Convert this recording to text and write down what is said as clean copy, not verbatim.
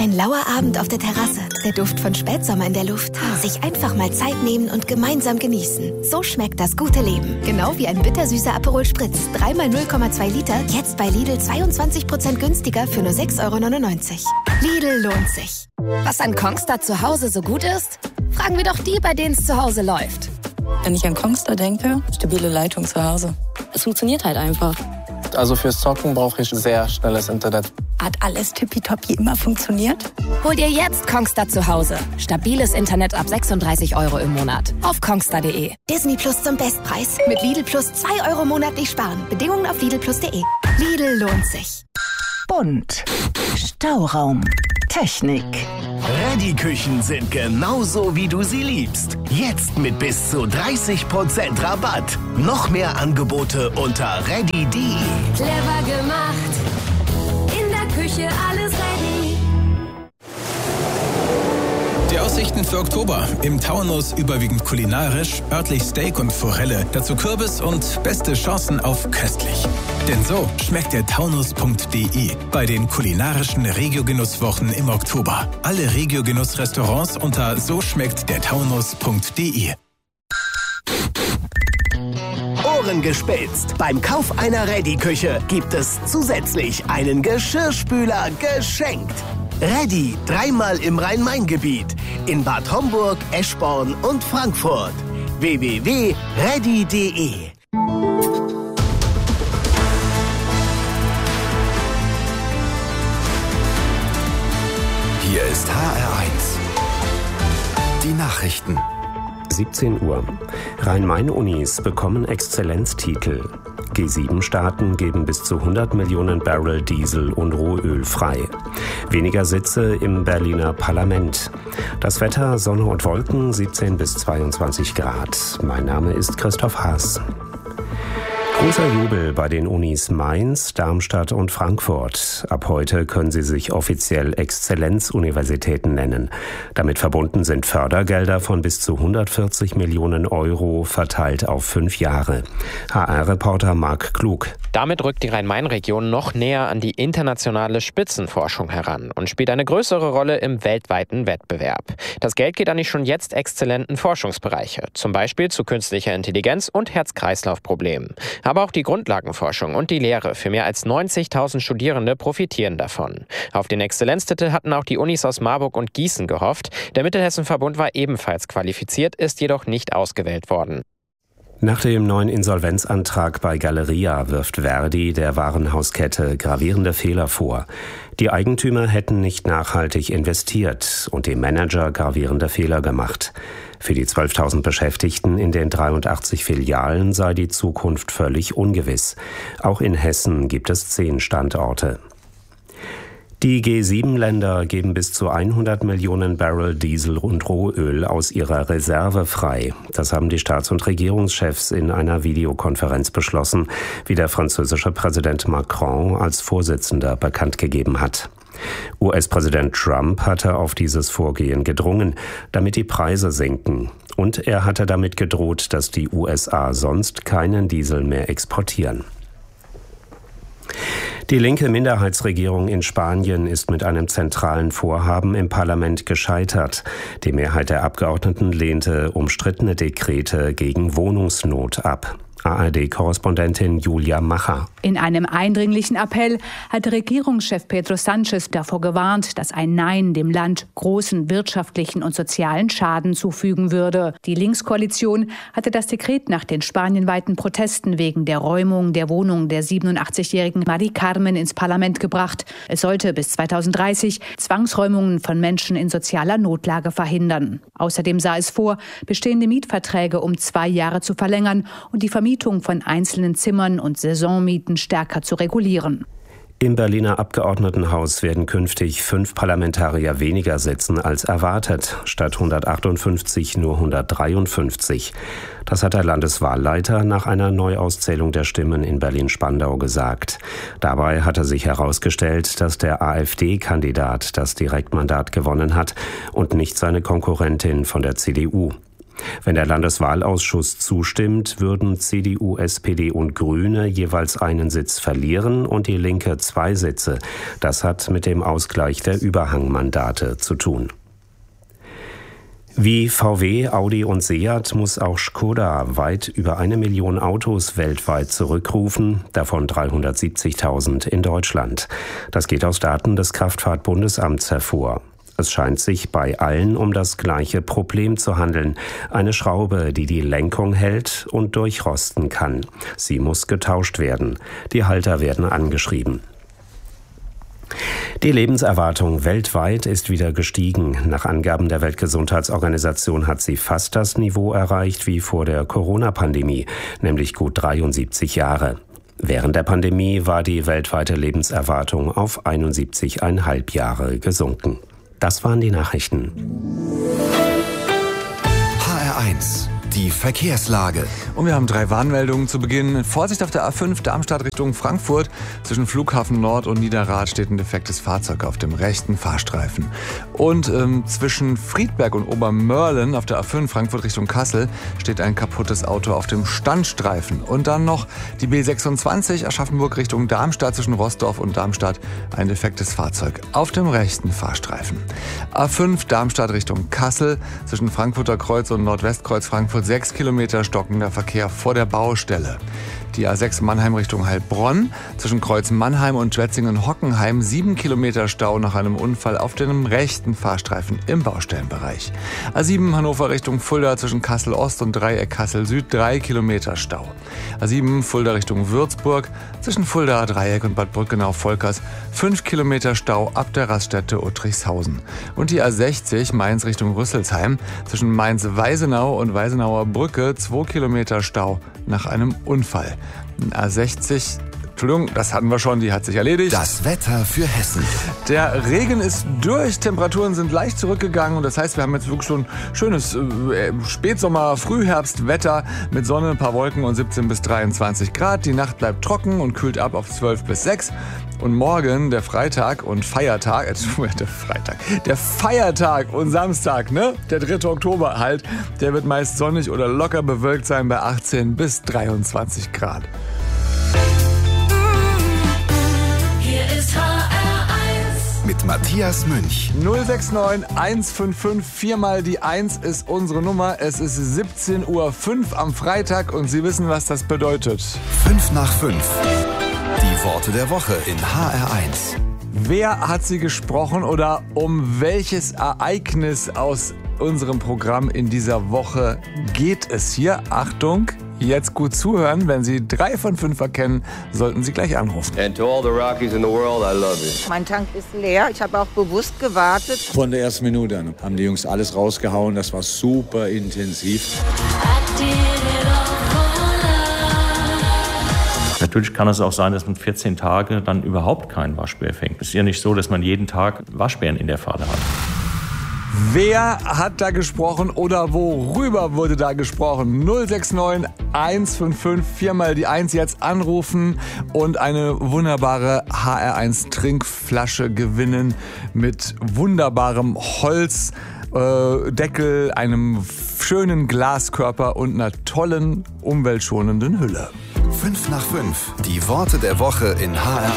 Ein lauer Abend auf der Terrasse, der Duft von Spätsommer in der Luft. Sich einfach mal Zeit nehmen und gemeinsam genießen. So schmeckt das gute Leben. Genau wie ein bittersüßer Aperol Spritz. 3x 0,2 Liter, jetzt bei Lidl 22% günstiger für nur 6,99 €. Lidl lohnt sich. Was an Kongstar zu Hause so gut ist? Fragen wir doch die, bei denen es zu Hause läuft. Wenn ich an Kongstar denke, stabile Leitung zu Hause. Es funktioniert halt einfach. Also fürs Zocken brauche ich sehr schnelles Internet. Hat alles tippitoppi immer funktioniert? Hol dir jetzt Kongstar zu Hause. Stabiles Internet ab 36 € im Monat. Auf kongstar.de. Disney Plus zum Bestpreis. Mit Lidl Plus 2 € monatlich sparen. Bedingungen auf lidlplus.de. Lidl lohnt sich. Bunt. Stauraum. Technik. Reddy-Küchen sind genauso, wie du sie liebst. Jetzt mit bis zu 30% Rabatt. Noch mehr Angebote unter reddy.de. Clever gemacht. In der Küche alles ready. Die Aussichten für Oktober. Im Taunus überwiegend kulinarisch, örtlich Steak und Forelle, dazu Kürbis und beste Chancen auf köstlich. Denn so schmeckt der Taunus.de bei den kulinarischen Regio-Genusswochen im Oktober. Alle Regio-Genuss-Restaurants unter so schmeckt der Taunus.de. Ohren gespitzt. Beim Kauf einer Reddy-Küche gibt es zusätzlich einen Geschirrspüler geschenkt. Reddy, 3-mal im Rhein-Main-Gebiet. In Bad Homburg, Eschborn und Frankfurt. www.reddy.de. Hier ist HR1. Die Nachrichten. 17 Uhr. Rhein-Main-Unis bekommen Exzellenztitel. G7-Staaten geben bis zu 100 Millionen Barrel Diesel und Rohöl frei. Weniger Sitze im Berliner Parlament. Das Wetter, Sonne und Wolken, 17 bis 22 Grad. Mein Name ist Christoph Haas. Großer Jubel bei den Unis Mainz, Darmstadt und Frankfurt. Ab heute können sie sich offiziell Exzellenzuniversitäten nennen. Damit verbunden sind Fördergelder von bis zu 140 Millionen € verteilt auf 5 Jahre. HR-Reporter Marc Klug. Damit rückt die Rhein-Main-Region noch näher an die internationale Spitzenforschung heran und spielt eine größere Rolle im weltweiten Wettbewerb. Das Geld geht an die schon jetzt exzellenten Forschungsbereiche, zum Beispiel zu künstlicher Intelligenz und Herz-Kreislauf-Problemen. Aber auch die Grundlagenforschung und die Lehre für mehr als 90.000 Studierende profitieren davon. Auf den Exzellenztitel hatten auch die Unis aus Marburg und Gießen gehofft. Der Mittelhessen-Verbund war ebenfalls qualifiziert, ist jedoch nicht ausgewählt worden. Nach dem neuen Insolvenzantrag bei Galeria wirft Verdi der Warenhauskette gravierende Fehler vor. Die Eigentümer hätten nicht nachhaltig investiert und dem Manager gravierende Fehler gemacht. Für die 12.000 Beschäftigten in den 83 Filialen sei die Zukunft völlig ungewiss. Auch in Hessen gibt es 10 Standorte. Die G7-Länder geben bis zu 100 Millionen Barrel Diesel und Rohöl aus ihrer Reserve frei. Das haben die Staats- und Regierungschefs in einer Videokonferenz beschlossen, wie der französische Präsident Macron als Vorsitzender bekannt gegeben hat. US-Präsident Trump hatte auf dieses Vorgehen gedrungen, damit die Preise sinken. Und er hatte damit gedroht, dass die USA sonst keinen Diesel mehr exportieren. Die linke Minderheitsregierung in Spanien ist mit einem zentralen Vorhaben im Parlament gescheitert. Die Mehrheit der Abgeordneten lehnte umstrittene Dekrete gegen Wohnungsnot ab. ARD-Korrespondentin Julia Macher. In einem eindringlichen Appell hat Regierungschef Pedro Sánchez davor gewarnt, dass ein Nein dem Land großen wirtschaftlichen und sozialen Schaden zufügen würde. Die Linkskoalition hatte das Dekret nach den spanienweiten Protesten wegen der Räumung der Wohnung der 87-jährigen Mari Carmen ins Parlament gebracht. Es sollte bis 2030 Zwangsräumungen von Menschen in sozialer Notlage verhindern. Außerdem sah es vor, bestehende Mietverträge um 2 Jahre zu verlängern und die Vermietung von einzelnen Zimmern und Saisonmieten stärker zu regulieren. Im Berliner Abgeordnetenhaus werden künftig 5 Parlamentarier weniger sitzen als erwartet, statt 158 nur 153. Das hat der Landeswahlleiter nach einer Neuauszählung der Stimmen in Berlin-Spandau gesagt. Dabei hatte sich herausgestellt, dass der AfD-Kandidat das Direktmandat gewonnen hat und nicht seine Konkurrentin von der CDU. Wenn der Landeswahlausschuss zustimmt, würden CDU, SPD und Grüne jeweils einen Sitz verlieren und die Linke 2 Sitze. Das hat mit dem Ausgleich der Überhangmandate zu tun. Wie VW, Audi und Seat muss auch Škoda weit über 1 Million Autos weltweit zurückrufen, davon 370.000 in Deutschland. Das geht aus Daten des Kraftfahrtbundesamts hervor. Es scheint sich bei allen um das gleiche Problem zu handeln. Eine Schraube, die die Lenkung hält und durchrosten kann. Sie muss getauscht werden. Die Halter werden angeschrieben. Die Lebenserwartung weltweit ist wieder gestiegen. Nach Angaben der Weltgesundheitsorganisation hat sie fast das Niveau erreicht wie vor der Corona-Pandemie, nämlich gut 73 Jahre. Während der Pandemie war die weltweite Lebenserwartung auf 71,5 Jahre gesunken. Das waren die Nachrichten. HR1, die Verkehrslage. Und wir haben 3 Warnmeldungen zu Beginn. Vorsicht auf der A5 Darmstadt Richtung Frankfurt. Zwischen Flughafen Nord und Niederrad steht ein defektes Fahrzeug auf dem rechten Fahrstreifen. Und zwischen Friedberg und Obermörlen auf der A5 Frankfurt Richtung Kassel steht ein kaputtes Auto auf dem Standstreifen. Und dann noch die B26 Aschaffenburg Richtung Darmstadt zwischen Roßdorf und Darmstadt ein defektes Fahrzeug auf dem rechten Fahrstreifen. A5 Darmstadt Richtung Kassel zwischen Frankfurter Kreuz und Nordwestkreuz Frankfurt 6 Kilometer stockender Verkehr vor der Baustelle. Die A6 Mannheim Richtung Heilbronn, zwischen Kreuz Mannheim und Schwetzingen-Hockenheim 7 Kilometer Stau nach einem Unfall auf dem rechten Fahrstreifen im Baustellenbereich. A7 Hannover Richtung Fulda zwischen Kassel Ost und Dreieck Kassel Süd 3 Kilometer Stau. A7 Fulda Richtung Würzburg zwischen Fulda Dreieck und Bad Brückenau-Volkers 5 Kilometer Stau ab der Raststätte Uttrichshausen. Und die A60 Mainz Richtung Rüsselsheim zwischen Mainz-Weisenau und Weisenauer Brücke 2 Kilometer Stau nach einem Unfall. A60, Entschuldigung, das hatten wir schon, die hat sich erledigt. Das Wetter für Hessen. Der Regen ist durch, Temperaturen sind leicht zurückgegangen und das heißt, wir haben jetzt wirklich schon schönes Spätsommer-, Frühherbstwetter mit Sonne, ein paar Wolken und 17 bis 23 Grad. Die Nacht bleibt trocken und kühlt ab auf 12 bis 6. Und morgen, der Freitag und Feiertag, der Feiertag und Samstag, ne? Der 3. Oktober halt, der wird meist sonnig oder locker bewölkt sein bei 18 bis 23 Grad. Hier ist HR1 mit Matthias Münch. 069 155 4 mal die 1 ist unsere Nummer. Es ist 17:05 Uhr am Freitag und Sie wissen, was das bedeutet. 5 nach 5. Die Worte der Woche in HR1. Wer hat sie gesprochen oder um welches Ereignis aus unserem Programm in dieser Woche geht es hier? Achtung, jetzt gut zuhören. Wenn Sie 3 von 5 erkennen, sollten Sie gleich anrufen. And to all the Rockies in the world, I love you. Mein Tank ist leer. Ich habe auch bewusst gewartet. Von der ersten Minute an haben die Jungs alles rausgehauen. Das war super intensiv. Natürlich kann es auch sein, dass man 14 Tage dann überhaupt keinen Waschbär fängt. Es ist ja nicht so, dass man jeden Tag Waschbären in der Pfanne hat. Wer hat da gesprochen oder worüber wurde da gesprochen? 069 155 4 mal die 1 jetzt anrufen und eine wunderbare HR1 Trinkflasche gewinnen mit wunderbarem Holzdeckel, einem schönen Glaskörper und einer tollen, umweltschonenden Hülle. 5 nach 5, die Worte der Woche in HR1.